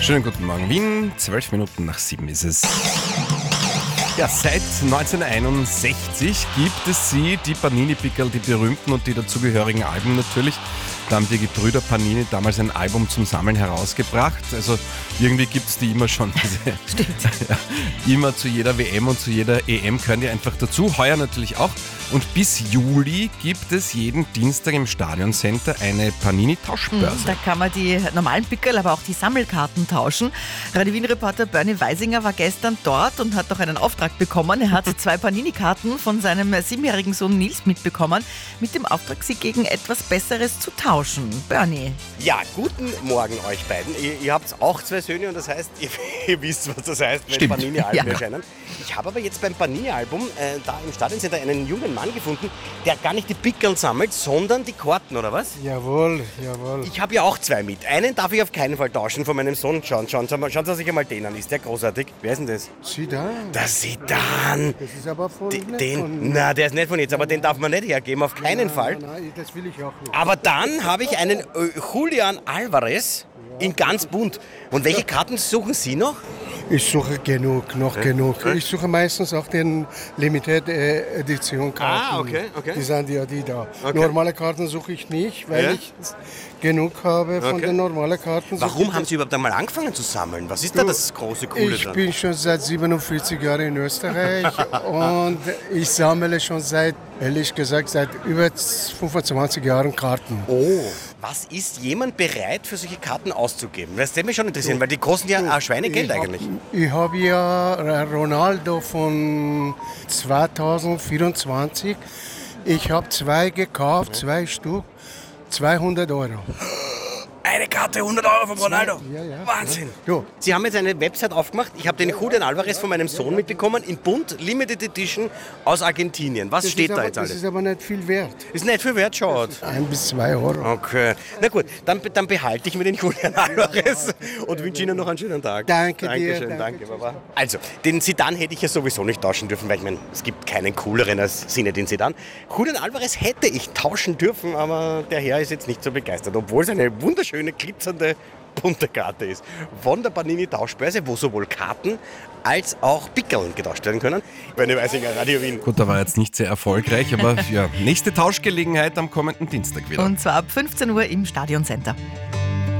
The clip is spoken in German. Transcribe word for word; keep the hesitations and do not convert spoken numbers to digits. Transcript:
Schönen guten Morgen, Wien. Zwölf Minuten nach sieben ist es. Ja, seit neunzehnhunderteinundsechzig gibt es sie, die Panini-Pickerl, die berühmten und die dazugehörigen Alben natürlich. Da haben die Gebrüder Panini damals ein Album zum Sammeln herausgebracht. Also irgendwie gibt es die immer schon. Stimmt. Ja, immer zu jeder W M und zu jeder E M gehören die einfach dazu. Heuer natürlich auch. Und bis Juli gibt es jeden Dienstag im Stadioncenter eine Panini-Tauschbörse. Da kann man die normalen Pickerl, aber auch die Sammelkarten tauschen. Radio Wien-Reporter Bernie Weisinger war gestern dort und hat noch einen Auftrag bekommen. Er hat zwei Panini-Karten von seinem siebenjährigen Sohn Nils mitbekommen, mit dem Auftrag, sie gegen etwas Besseres zu tauschen. Bernie. Ja, guten Morgen euch beiden. Ihr, ihr habt auch zwei Söhne und das heißt, ihr, ihr wisst, was das heißt, wenn Panini-Alben Ja. erscheinen. Ich habe aber jetzt beim Panini-Album äh, da im Stadioncenter einen jungen Mann gefunden, der gar nicht die Pickeln sammelt, sondern die Karten, oder was? Jawohl, jawohl. Ich habe ja auch zwei mit. Einen darf ich auf keinen Fall tauschen von meinem Sohn. Schauen, schauen, schauen, schauen Sie sich einmal den an. Ist der großartig? Wer ist denn das? Zidane. Der Zidane. Das ist aber voll Den, nett den, von- na, der ist nicht von jetzt, aber den darf man nicht hergeben, auf keinen Nein, Fall. Nein, nein, das will ich auch nicht. Aber dann habe ich einen äh, Julian Alvarez in ganz bunt. Und welche Karten suchen Sie noch? Ich suche genug, noch genug. Ich suche meistens auch den Limited äh, Edition Karten. Ah, okay, okay. Die sind ja die da. Okay. Normale Karten suche ich nicht, weil Ja? ich genug habe von Okay. den normalen Karten. Warum Suche haben ich- Sie überhaupt einmal angefangen zu sammeln? Was ist da das große Coole Ich dran? bin schon seit siebenundvierzig Jahren in Österreich und ich sammle schon seit, ehrlich gesagt, seit über fünfundzwanzig Jahren Karten. Oh, was ist jemand bereit für solche Karten auszugeben? Das würde mich schon interessieren, weil die kosten ja auch Schweinegeld Ich hab- eigentlich. Ich habe ja Ronaldo von zweitausendvierundzwanzig. Ich habe zwei gekauft, zwei Stück, zweihundert Euro. Eine Karte, hundert Euro von Ronaldo. Ja, ja. Wahnsinn. Ja. Sie haben jetzt eine Website aufgemacht. Ich habe den Julian Alvarez von meinem Sohn mitbekommen, in bunt, Limited Edition aus Argentinien. Was Das steht ist da aber, jetzt Das alles? ist aber nicht viel wert. Ist nicht viel wert, schaut. Ein bis zwei Euro. Okay. Na gut, dann, dann behalte ich mir den Julian Alvarez und wünsche Ihnen noch einen schönen Tag. Danke dir, Dankeschön, danke, danke, tschüss. Baba. Also, den Zidane hätte ich ja sowieso nicht tauschen dürfen, weil ich meine, es gibt keinen cooleren als Zinedine Zidane. Julian Alvarez hätte ich tauschen dürfen, aber der Herr ist jetzt nicht so begeistert, obwohl es eine wunderschöne, glitzernde, bunte Karte ist. Von der Panini-Tauschbörse, wo sowohl Karten als auch Pickeln getauscht werden können. Bernie Weisinger, Radio Wien. Gut, da war jetzt nicht sehr erfolgreich, aber ja, nächste Tauschgelegenheit am kommenden Dienstag wieder. Und zwar ab fünfzehn Uhr im Stadioncenter.